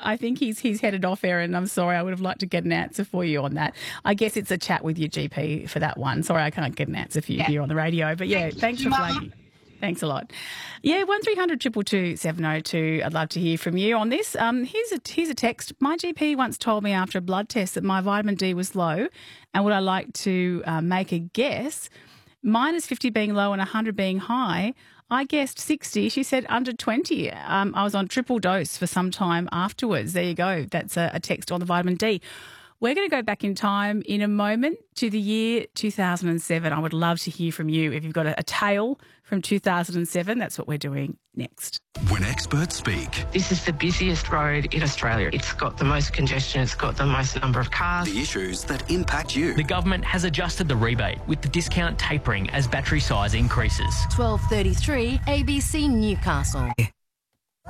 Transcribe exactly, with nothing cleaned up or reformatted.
I think he's he's headed off, Erin. I'm sorry. I would have liked to get an answer for you on that. I guess it's a chat with your G P for that one. Sorry, I can't get an answer for you yeah. here on the radio. But yeah, Thank thanks you, for Mum. flagging. Thanks a lot. Yeah, one three hundred two two two seven oh two. I'd love to hear from you on this. Um, here's a here's a text. My G P once told me after a blood test that my vitamin D was low, and would I like to uh, make a guess? Minus fifty being low and one hundred being high. I guessed sixty. She said under twenty. Um, I was on triple dose for some time afterwards. There you go. That's a, a text on the vitamin D. We're going to go back in time in a moment to the year two thousand seven. I would love to hear from you. If you've got a, a tale from two thousand seven, that's what we're doing next. When experts speak. This is the busiest road in Australia. It's got the most congestion. It's got the most number of cars. The issues that impact you. The government has adjusted the rebate with the discount tapering as battery size increases. twelve thirty-three A B C Newcastle.